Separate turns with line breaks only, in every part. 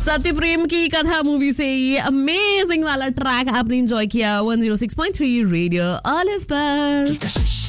सत्य प्रेम की कथा मूवी से ये अमेजिंग वाला ट्रैक आपने एंजॉय किया 106.3 रेडियो ऑलिव पर।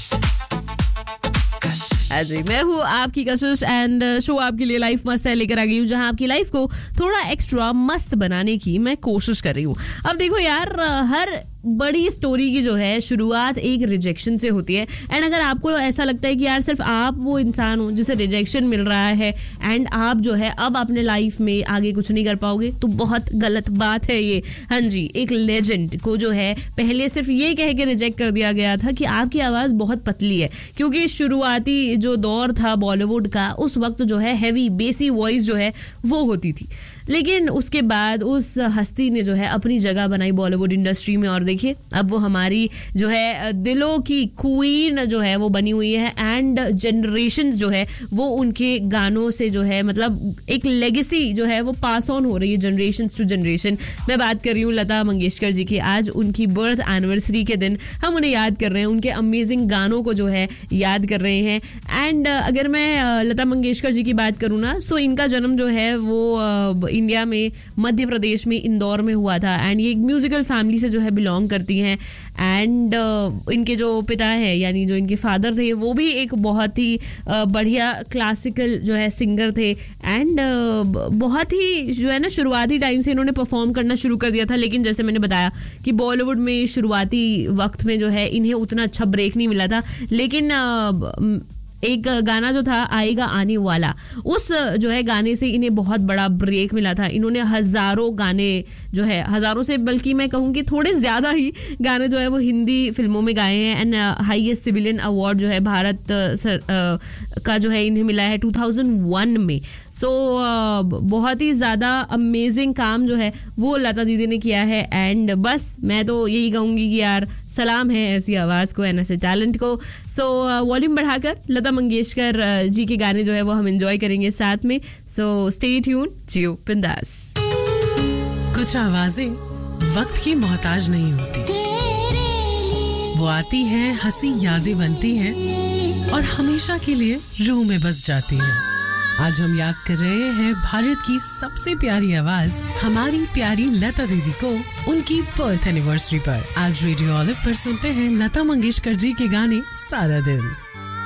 जी, मैं हूँ आपकी कशिश एंड शो आपके लिए लाइफ मस्त है लेकर आ गई हूँ, जहाँ आपकी लाइफ को थोड़ा एक्स्ट्रा मस्त बनाने की मैं कोशिश कर रही हूँ। अब देखो यार, हर बड़ी स्टोरी की जो है शुरुआत एक रिजेक्शन से होती है। एंड अगर आपको ऐसा लगता है कि यार सिर्फ आप वो इंसान हो जिसे रिजेक्शन मिल रहा है एंड आप जो है अब अपने लाइफ में आगे कुछ नहीं कर पाओगे, तो बहुत गलत बात है ये। हाँ जी, एक लेजेंड को जो है पहले सिर्फ ये कह के रिजेक्ट कर दिया गया था कि आपकी आवाज़ बहुत पतली है, क्योंकि शुरुआती जो दौर था बॉलीवुड का उस वक्त जो है हैवी बेसी वॉइस जो है वो होती थी। लेकिन उसके बाद उस हस्ती ने जो है अपनी जगह बनाई बॉलीवुड इंडस्ट्री में, और देखिए अब वो हमारी जो है दिलों की क्वीन जो है वो बनी हुई है। एंड जनरेशन जो है वो उनके गानों से जो है मतलब एक लेगेसी जो है वो पास ऑन हो रही है जनरेशन टू जनरेशन। मैं बात कर रही हूँ लता मंगेशकर जी की। आज उनकी बर्थ एनिवर्सरी के दिन हम उन्हें याद कर रहे हैं, उनके अमेजिंग गानों को जो है याद कर रहे हैं। एंड अगर मैं लता मंगेशकर जी की बात करूँ ना, सो इनका जन्म जो है वो इंडिया में मध्य प्रदेश में इंदौर में हुआ था। एंड ये एक म्यूजिकल फैमिली से जो है बिलोंग करती हैं। एंड इनके जो पिता हैं यानी जो इनके फादर थे वो भी एक बहुत ही बढ़िया क्लासिकल जो है सिंगर थे। एंड बहुत ही जो है ना शुरुआती टाइम से इन्होंने परफॉर्म करना शुरू कर दिया था। लेकिन जैसे मैंने बताया कि बॉलीवुड में शुरुआती वक्त में जो है इन्हें उतना अच्छा ब्रेक नहीं मिला था। लेकिन एक गाना जो था आएगा आने वाला, उस जो है गाने से इन्हें बहुत बड़ा ब्रेक मिला था। इन्होंने हजारों गाने जो है, हजारों से बल्कि मैं कहूँगी थोड़े ज़्यादा ही गाने जो है वो हिंदी फिल्मों में गाए हैं। एंड हाईएस्ट सिविलियन अवार्ड जो है भारत का जो है इन्हें मिला है 2001 में। सो बहुत ही ज़्यादा अमेजिंग काम जो है वो लता दीदी ने किया है। एंड बस मैं तो यही कहूँगी कि यार सलाम है ऐसी आवाज़ को, ऐसे टैलेंट को। सो वॉल्यूम बढ़ाकर लता मंगेशकर जी के गाने जो है वो हम एंजॉय करेंगे साथ में। सो स्टे ट्यून, जियो बिंदास।
कुछ आवाजें वक्त की मोहताज नहीं होती, वो आती हैं, हंसी यादें बनती हैं और हमेशा के लिए रूह में बस जाती हैं। आज हम याद कर रहे हैं भारत की सबसे प्यारी आवाज हमारी प्यारी लता दीदी को उनकी बर्थ एनिवर्सरी पर। आज रेडियो ऑलिव पर सुनते हैं लता मंगेशकर जी के गाने सारा दिन।